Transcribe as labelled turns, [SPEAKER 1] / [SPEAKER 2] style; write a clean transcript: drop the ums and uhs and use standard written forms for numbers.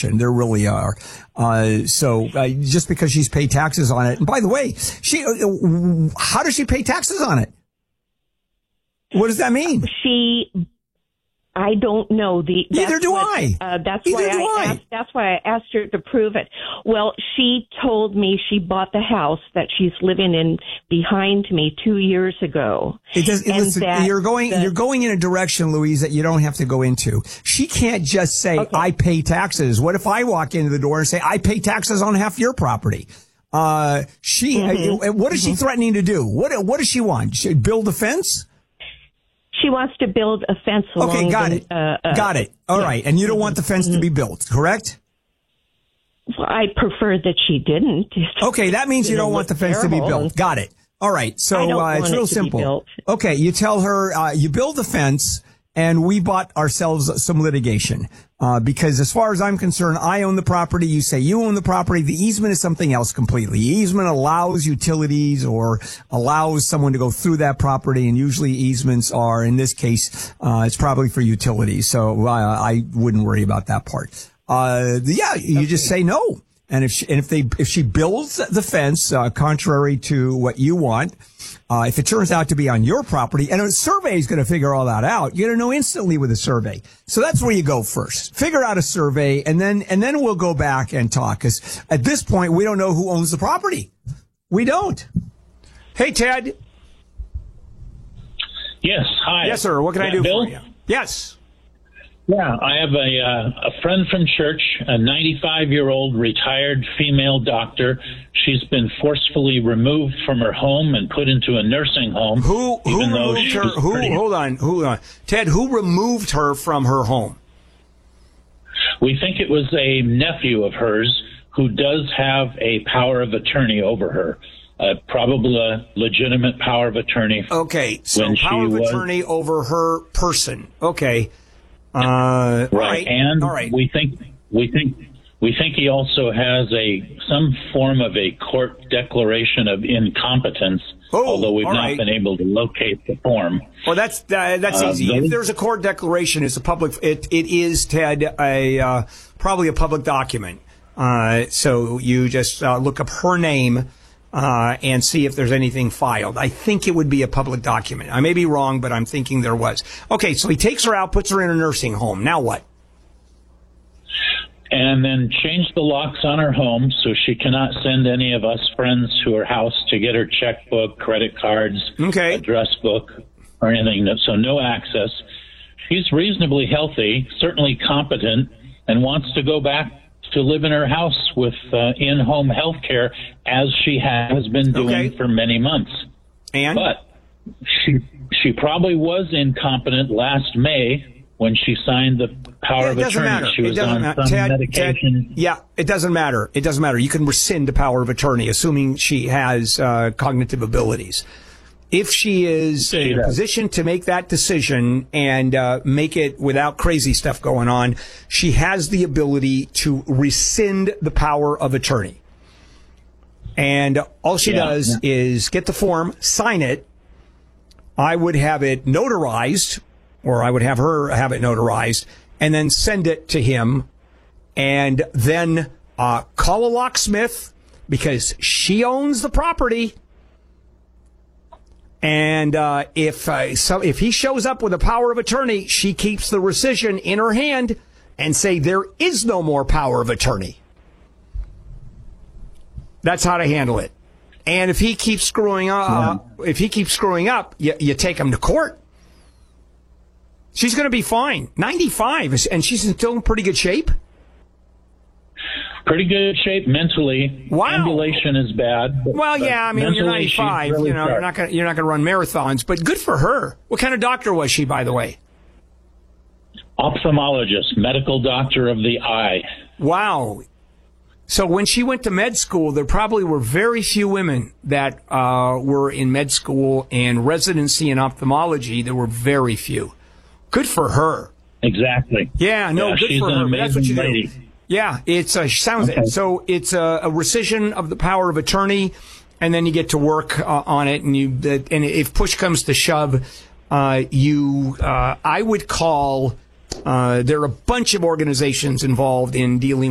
[SPEAKER 1] deduction. There really are. So just because she's paid taxes on it. And by the way, how does she pay taxes on it? What does that mean?
[SPEAKER 2] I don't know.
[SPEAKER 1] Neither do I.
[SPEAKER 2] That's why I asked her to prove it. Well, she told me she bought the house that she's living in behind me 2 years ago.
[SPEAKER 1] You're going in a direction, Louise, that you don't have to go into. She can't just say, okay, I pay taxes. What if I walk into the door and say, I pay taxes on half your property? What is she threatening to do? What does she want? She build a fence?
[SPEAKER 2] She wants to build a fence along.
[SPEAKER 1] Okay, got it. All right. And you don't want the fence to be built, correct?
[SPEAKER 2] Well, I prefer that she didn't.
[SPEAKER 1] Okay, that means you don't want the fence to be built. Got it. All right. So it's real simple. Okay, you tell her you build the fence, and we bought ourselves some litigation. Because as far as I'm concerned, I own the property. You say you own the property. The easement is something else completely. Easement allows utilities or allows someone to go through that property. And usually easements are, in this case, it's probably for utilities. So I wouldn't worry about that part. You just say no. And if she builds the fence, contrary to what you want, if it turns out to be on your property, and a survey is going to figure all that out, you're going to know instantly with a survey. So that's where you go first. Figure out a survey, and then we'll go back and talk. Because at this point, we don't know who owns the property. We don't. Hey, Ted.
[SPEAKER 3] Yes. Hi.
[SPEAKER 1] Yes, sir. What can I do
[SPEAKER 3] Bill?
[SPEAKER 1] for you? Yes.
[SPEAKER 3] Yeah, I have a friend from church, a 95-year-old retired female doctor. She's been forcefully removed from her home and put into a nursing home.
[SPEAKER 1] Who removed her? Hold on. Ted, who removed her from her home?
[SPEAKER 3] We think it was a nephew of hers who does have a power of attorney over her. Probably a legitimate power of attorney.
[SPEAKER 1] Okay, so power of attorney over her person. Okay.
[SPEAKER 3] Right.
[SPEAKER 1] Right.
[SPEAKER 3] And
[SPEAKER 1] all right.
[SPEAKER 3] we think he also has some form of a court declaration of incompetence, although we've not been able to locate the form.
[SPEAKER 1] Well, that's easy. If there's a court declaration, it is, Ted, probably a public document. So you just look up her name and see if there's anything filed. I think it would be a public document. I may be wrong, but I'm thinking there was. Okay, so he takes her out, puts her in a nursing home. Now what?
[SPEAKER 3] And then change the locks on her home so she cannot send any of us friends to her house to get her checkbook, credit cards, address book, or anything. So no access. She's reasonably healthy, certainly competent, and wants to go back to live in her house with in-home health care as she has been doing for many months. But she probably was incompetent last May when she signed the power of attorney.
[SPEAKER 1] Matter.
[SPEAKER 3] She was on some medication.
[SPEAKER 1] It doesn't matter. It doesn't matter. You can rescind the power of attorney, assuming she has cognitive abilities. If she is in a position to make that decision and make it without crazy stuff going on, she has the ability to rescind the power of attorney. And all she does is get the form, sign it. I would have it notarized, or I would have her have it notarized, and then send it to him. And then call a locksmith because she owns the property. And if he shows up with a power of attorney, she keeps the rescission in her hand and say there is no more power of attorney. That's how to handle it. And if he keeps screwing up, you take him to court. She's going to be fine. 95, and she's still in pretty good shape.
[SPEAKER 3] Pretty good shape mentally.
[SPEAKER 1] Wow.
[SPEAKER 3] Ambulation is bad.
[SPEAKER 1] Well, yeah, I mean, when you're 95, really you're not going to run marathons, but good for her. What kind of doctor was she, by the way?
[SPEAKER 3] Ophthalmologist, medical doctor of the eye.
[SPEAKER 1] Wow. So when she went to med school, there probably were very few women that were in med school and residency in ophthalmology. There were very few. Good for her.
[SPEAKER 3] Exactly.
[SPEAKER 1] Yeah, no, good for her. That's what you do. Yeah, it's a rescission of the power of attorney, and then you get to work on it. And if push comes to shove, I would call. There are a bunch of organizations involved in dealing